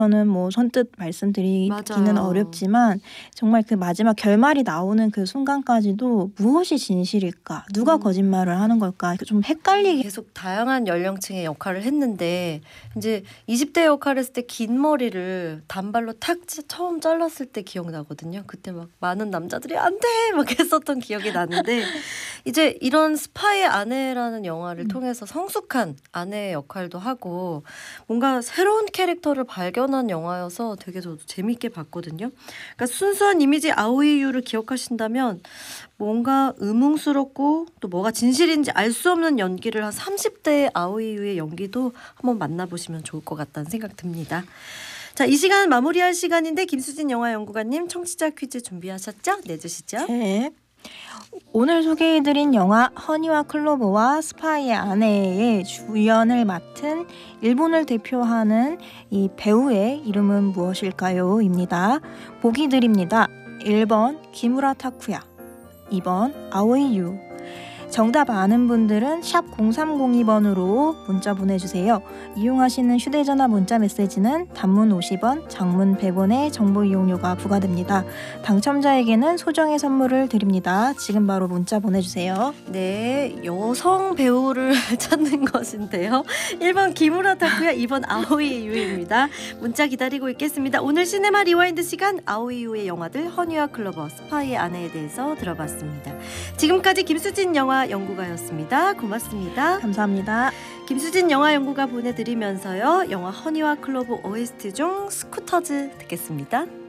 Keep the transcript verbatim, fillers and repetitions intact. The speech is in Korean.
저는 뭐 선뜻 말씀드리기는 맞아요. 어렵지만 정말 그 마지막 결말이 나오는 그 순간까지도 무엇이 진실일까? 누가 음. 거짓말을 하는 걸까? 좀 헷갈리게 계속 다양한 연령층의 역할을 했는데 이제 이십 대 역할 했을 때 긴 머리를 단발로 탁 짜- 처음 잘랐을 때 기억나거든요. 그때 막 많은 남자들이 안 돼! 막 했었던 기억이 나는데 이제 이런 스파이의 아내라는 영화를 음. 통해서 성숙한 아내의 역할도 하고 뭔가 새로운 캐릭터를 발견한 영화여서 되게 저도 재밌게 봤거든요. 그러니까 순수한 이미지 아오이유를 기억하신다면 뭔가 의문스럽고 또 뭐가 진실인지 알 수 없는 연기를 한 삼십 대의 아오이유의 연기도 한번 만나보시면 좋을 것 같다는 생각 듭니다. 자, 이 시간 마무리할 시간인데 김수진 영화연구가님 청취자 퀴즈 준비하셨죠? 내주시죠. 네. 오늘 소개해드린 영화 허니와 클로버와 스파이의 아내의 주연을 맡은 일본을 대표하는 이 배우의 이름은 무엇일까요? 입니다. 보기 드립니다. 일 번 기무라 타쿠야, 이 번 아오이유. 정답 아는 분들은 샵 공삼공이 번으로 문자 보내주세요. 이용하시는 휴대전화 문자 메시지는 단문 오십 원, 장문 백 원의 정보 이용료가 부과됩니다. 당첨자에게는 소정의 선물을 드립니다. 지금 바로 문자 보내주세요. 네, 여성 배우를 찾는 것인데요. 일 번 기무라 타쿠야, 이 번 아오이유입니다. 문자 기다리고 있겠습니다. 오늘 시네마 리와인드 시간 아오이유의 영화들 허니와 클로버, 스파이의 아내에 대해서 들어봤습니다. 지금까지 김수진 영화 연구가였습니다. 고맙습니다. 감사합니다. 김수진 영화 연구가 보내드리면서요. 영화 허니와 클로버 오에스티 중 스쿠터즈 듣겠습니다.